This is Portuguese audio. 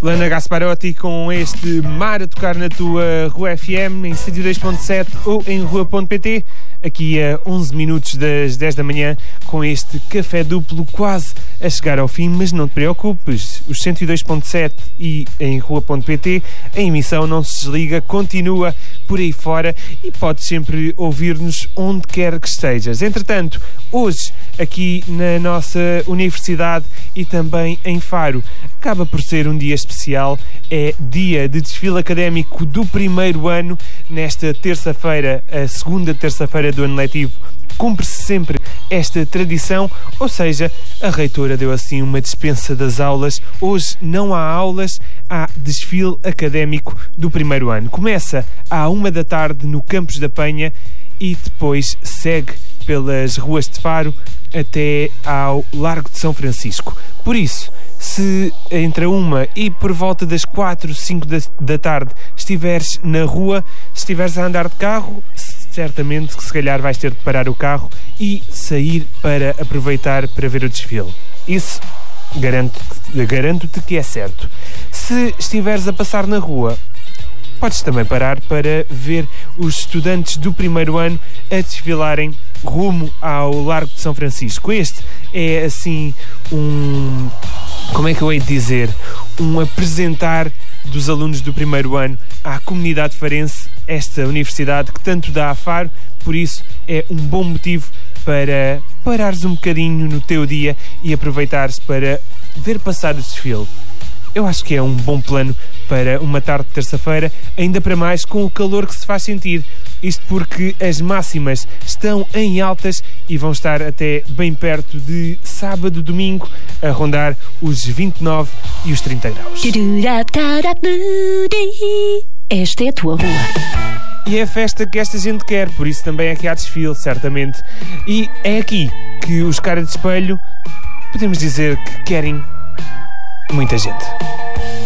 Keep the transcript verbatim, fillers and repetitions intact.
Lana Gasparotti com este Mar a tocar na tua Rua F M em cento e dois ponto sete ou em rua ponto pt. Aqui a onze minutos das dez da manhã com este café duplo quase a chegar ao fim, mas não te preocupes, os cento e dois ponto sete e em rua ponto pt, a emissão não se desliga, continua por aí fora e podes sempre ouvir-nos onde quer que estejas. Entretanto, hoje aqui na nossa universidade e também em Faro, acaba por ser um dia especial, é dia de desfile académico do primeiro ano. Nesta terça-feira, a segunda terça-feira do ano letivo, cumpre-se sempre esta tradição, ou seja, a reitora deu assim uma dispensa das aulas. Hoje não há aulas, há desfile académico do primeiro ano. Começa à uma da tarde no Campos da Penha e depois segue pelas ruas de Faro até ao Largo de São Francisco. Por isso, se entre a uma e por volta das quatro, cinco da, da tarde estiveres na rua, estiveres a andar de carro, certamente que se calhar vais ter de parar o carro e sair para aproveitar para ver o desfile. Isso garanto-te, garanto-te que é certo. Se estiveres a passar na rua, podes também parar para ver os estudantes do primeiro ano a desfilarem rumo ao Largo de São Francisco. Este é assim um... como é que eu hei de dizer? Um apresentar dos alunos do primeiro ano à comunidade farense, esta universidade que tanto dá a Faro. Por isso é um bom motivo para parares um bocadinho no teu dia e aproveitares para ver passar o desfile. Eu acho que é um bom plano para uma tarde de terça-feira, ainda para mais com o calor que se faz sentir. Isto porque as máximas estão em altas e vão estar até bem perto de sábado, domingo, a rondar os vinte e nove e os trinta graus. Esta é a tua rua. E é a festa que esta gente quer, por isso também é que há desfile, certamente. E é aqui que os caras de espelho, podemos dizer que querem muita gente.